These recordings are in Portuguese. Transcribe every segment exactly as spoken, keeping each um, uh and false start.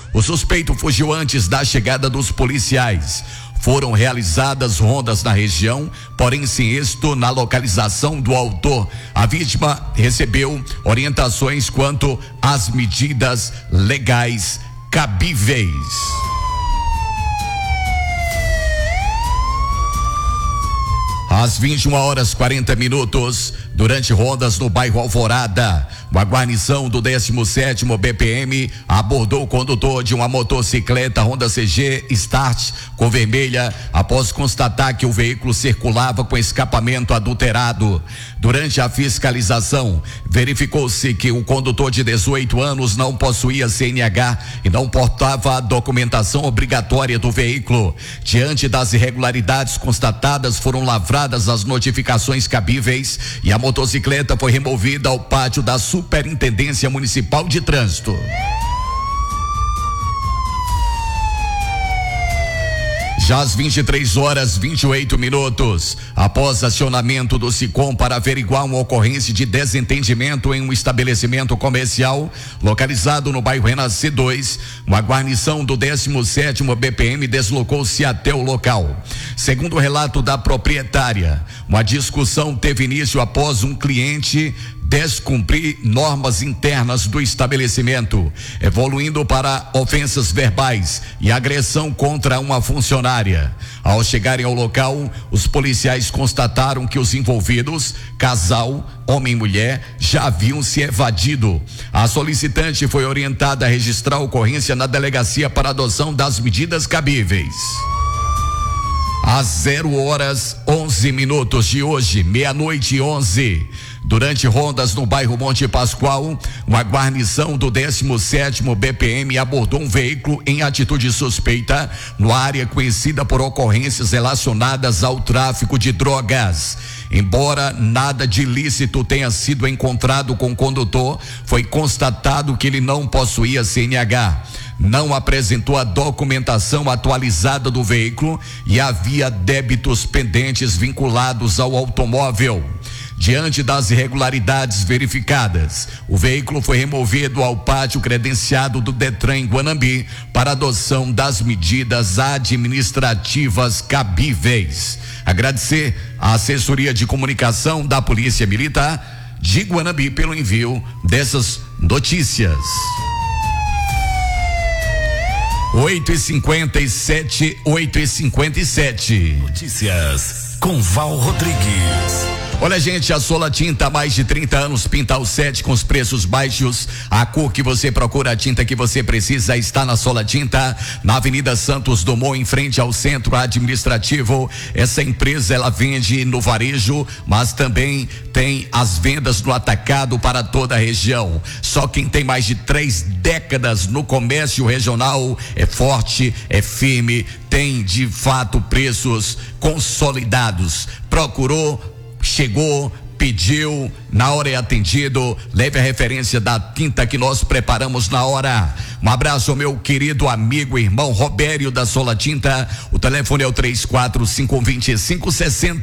O suspeito fugiu antes da chegada dos policiais. Foram realizadas rondas na região, porém sem êxito na localização do autor. A vítima recebeu orientações quanto às medidas legais cabíveis. Às vinte e uma horas e quarenta minutos, durante rondas no bairro Alvorada, uma guarnição do décimo sétimo B P M abordou o condutor de uma motocicleta Honda C G Start cor vermelha após constatar que o veículo circulava com escapamento adulterado. Durante a fiscalização, verificou-se que o condutor de dezoito anos não possuía C N H e não portava a documentação obrigatória do veículo. Diante das irregularidades constatadas, foram lavradas as notificações cabíveis e a motocicleta foi removida ao pátio da Superintendência Municipal de Trânsito. Já às vinte e três horas e vinte e oito minutos, após acionamento do SICOM para averiguar uma ocorrência de desentendimento em um estabelecimento comercial localizado no bairro Renascer dois, uma guarnição do décimo sétimo B P M deslocou-se até o local. Segundo o relato da proprietária, uma discussão teve início após um cliente descumprir normas internas do estabelecimento, evoluindo para ofensas verbais e agressão contra uma funcionária. Ao chegarem ao local, os policiais constataram que os envolvidos, casal, homem e mulher, já haviam se evadido. A solicitante foi orientada a registrar a ocorrência na delegacia para adoção das medidas cabíveis. Às zero horas onze minutos de hoje, meia-noite e onze, durante rondas no bairro Monte Pascoal, uma guarnição do décimo sétimo B P M abordou um veículo em atitude suspeita no área conhecida por ocorrências relacionadas ao tráfico de drogas. Embora nada de ilícito tenha sido encontrado com o condutor, foi constatado que ele não possuía C N H. Não apresentou a documentação atualizada do veículo e havia débitos pendentes vinculados ao automóvel. Diante das irregularidades verificadas, o veículo foi removido ao pátio credenciado do Detran em Guanambi para adoção das medidas administrativas cabíveis. Agradecer à assessoria de comunicação da Polícia Militar de Guanambi pelo envio dessas notícias. oito e cinquenta e sete, oito e cinquenta e sete. Notícias com Val Rodrigues. Olha, gente, a Sola Tinta há mais de trinta anos pinta o set com os preços baixos. A cor que você procura, a tinta que você precisa está na Sola Tinta, na Avenida Santos Dumont, em frente ao Centro Administrativo. Essa empresa, ela vende no varejo, mas também tem as vendas no atacado para toda a região. Só quem tem mais de três décadas no comércio regional é forte, é firme, tem de fato preços consolidados. Procurou, chegou, pediu, na hora é atendido. Leve a referência da tinta que nós preparamos na hora. Um abraço ao meu querido amigo e irmão Robério da Sola Tinta. O telefone é o três quatro cinco, dois cinco seis zero.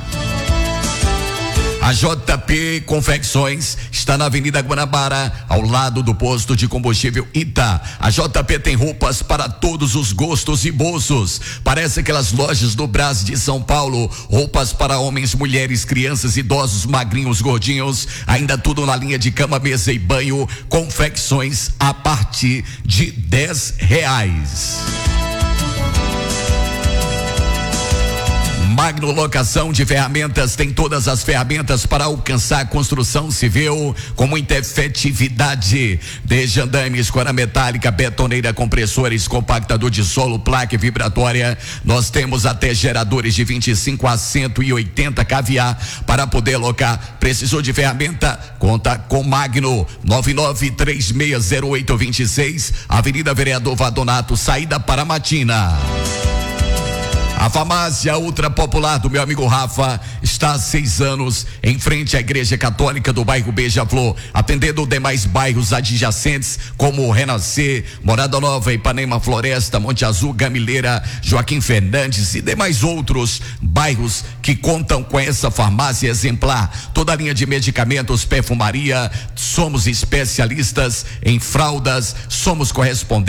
A J P Confecções está na Avenida Guanabara, ao lado do posto de combustível Ita. A J P tem roupas para todos os gostos e bolsos. Parece aquelas lojas do Brás de São Paulo. Roupas para homens, mulheres, crianças, idosos, magrinhos, gordinhos. Ainda tudo na linha de cama, mesa e banho. Confecções a partir de dez reais. Magno Locação de Ferramentas tem todas as ferramentas para alcançar a construção civil com muita efetividade. Desde andames, escora metálica, betoneira, compressores, compactador de solo, placa vibratória. Nós temos até geradores de vinte e cinco a cento e oitenta kVA para poder alocar. Precisou de ferramenta? Conta com Magno. nove nove três seis zero oito dois seis, Avenida Vereador Vadonato, saída para Matina. A farmácia ultra popular do meu amigo Rafa está há seis anos em frente à Igreja Católica do bairro Beija-Flor, atendendo demais bairros adjacentes como Renascer, Morada Nova, Ipanema, Floresta, Monte Azul, Gamileira, Joaquim Fernandes e demais outros bairros que contam com essa farmácia exemplar. Toda a linha de medicamentos, perfumaria, somos especialistas em fraldas, somos correspondentes